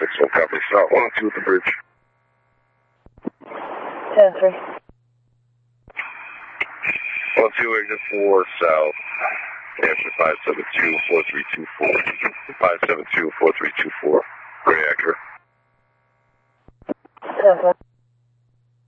6-1 copy. Start 1-2 at the bridge. 10-3. 1-2 exit 4 south. Answer 572-4324. 572-4324. Very accurate. 10-4.